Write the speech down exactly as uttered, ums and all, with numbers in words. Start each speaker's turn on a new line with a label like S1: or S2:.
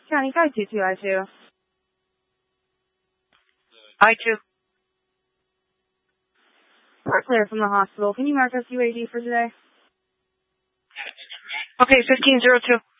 S1: County five two two I two.
S2: I two.
S1: We're clear from the hospital. Can you mark us U A D for today?
S2: Okay, fifteen zero two.